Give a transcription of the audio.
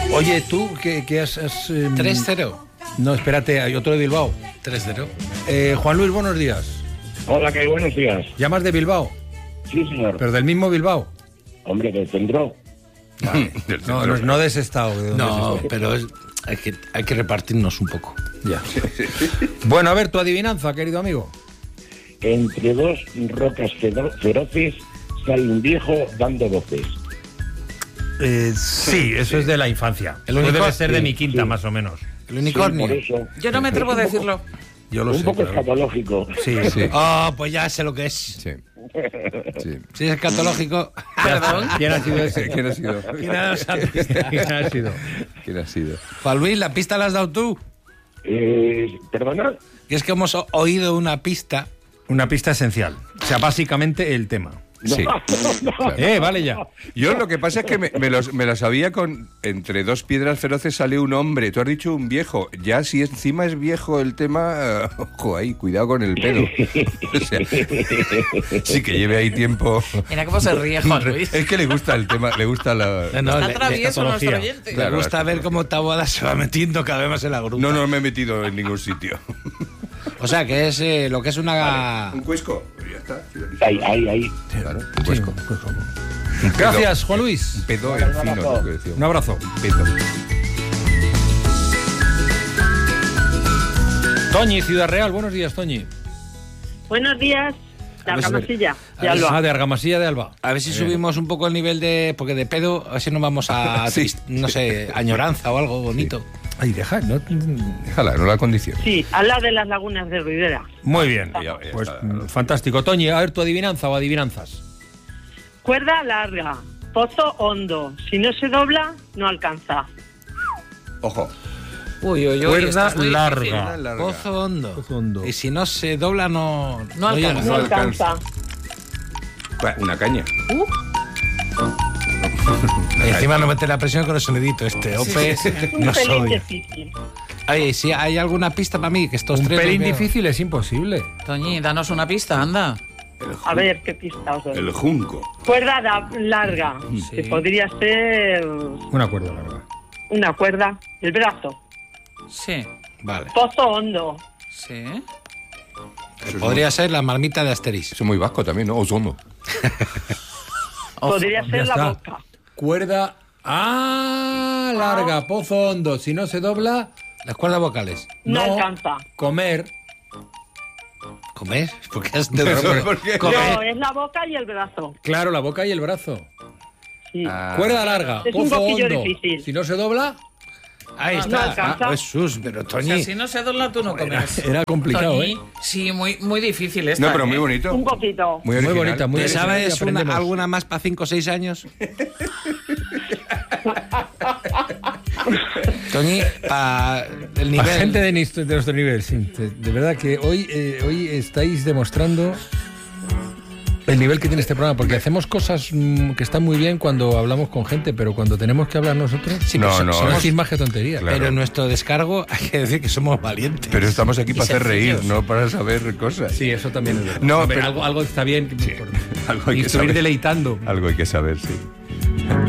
Oye, tú, ¿qué has...? 3-0. No, espérate, hay otro de Bilbao. 3-0. Juan Luis, buenos días. Hola, qué buenos días. ¿Llamas de Bilbao? Sí, señor. ¿Pero del mismo Bilbao? Hombre, del centro. Vale. No de ese estado. No, pero hay que repartirnos un poco. Ya. Bueno, a ver, tu adivinanza, querido amigo. Entre dos rocas feroces sale un viejo dando voces. Sí, eso es de la infancia. Debe ser de mi quinta, más o menos. El unicornio. Sí, por eso. Yo no me atrevo a decirlo. Yo lo Un sé. poco claro. escatológico. Sí. Pues ya sé lo que es. Sí. Sí. Si es escatológico. Perdón. ¿Quién ha sido ese? ¿Quién ha sido? ¿Quién ha dado esa pista? ¿Quién ha sido? ¿Quién ha sido? Juan Luis, ¿la pista la has dado tú? ¿Perdona? Y es que hemos oído una pista. Una pista esencial. O sea, básicamente el tema. Sí. Claro. Vale ya. Yo lo que pasa es que me lo sabía con... Entre dos piedras feroces sale un hombre. Tú has dicho un viejo. Ya si encima es viejo el tema... ojo ahí, cuidado con el pelo. O sea, sí que lleve ahí tiempo... Mira cómo se ríe Juan Luis. Es que le gusta el tema, le gusta la... Está travieso nuestro oyente. Claro. Me gusta ver cómo Taboada se va metiendo cada vez más en la grupa. No me he metido en ningún sitio. O sea, que es lo que es una... ¿Un cuesco? Pues ya está. Ahí. Claro, un cuesco. Un pedo. Gracias, Juan Luis. Un pedo en fino, ¿no? Que decía. Un abrazo. Un pedo. Toñi, Ciudad Real. Buenos días, Toñi. Buenos días, de Argamasilla, de Alba. De Argamasilla de Alba. A ver si subimos un poco el nivel de... Porque de pedo, a ver si nos vamos a... Sí. No sé, añoranza o algo bonito. Ay, deja, ¿no? Déjala, no la condición. Sí, al lado de las lagunas de Ruidera. Muy bien. Ya Pues está. fantástico. Toñi, a ver tu adivinanza o adivinanzas. Cuerda larga, pozo hondo. Si no se dobla, no alcanza. Ojo. Uy, Cuerda esto es muy larga. difícil. Pozo hondo. Pozo hondo. Y si no se dobla, no alcanza. llega. No alcanza. Una caña. Y encima no mete la presión con el sonidito este. Ope, Un no pelín soy. difícil. Oye, si hay alguna pista para mí, que estos Un tres... pelín los veo. difícil es imposible. Toñi, danos una pista, anda. A ver, ¿qué pista os doy? El junco. Cuerda larga, Sí. que podría ser Una cuerda larga. una cuerda. El brazo. Sí, Vale. Pozo hondo. sí. Podría ser la marmita de Asterix. Eso es muy vasco también, ¿no? Osondo. Podría Ya ser la está. boca. Cuerda. Larga, pozo hondo. Si no se dobla, Las cuerdas vocales. No No. alcanza. comer. ¿Comer? ¿Por qué has ¿Por qué? No, es la boca y el brazo. Claro, la boca y el brazo. Sí. Cuerda larga, Es un pozo poquillo hondo. difícil. Si no se dobla, Ahí No está. alcanza. Jesús, pero O Toñi. sea, si no se dobla, tú no comes. era complicado, Toñi, sí, muy difícil esta. No, pero muy bonito. Un poquito. Muy Muy original. bonita, muy ¿Te original, y sabes aprendemos. alguna más para 5 o 6 años? Toñi, para el La nivel... gente de nuestro nivel, sí. De verdad que hoy estáis demostrando el nivel que tiene este programa, porque hacemos cosas que están muy bien cuando hablamos con gente, pero cuando tenemos que hablar nosotros, Sí, No, pero no, no es- decís más que tonterías. Claro. Pero en nuestro descargo hay que decir que somos valientes. Pero estamos aquí para hacer reír, sencillos. no para saber cosas. Sí, eso también es verdad. No, Hombre, pero- algo está bien. Por Algo hay que instruir saber. deleitando. Algo hay que saber, sí.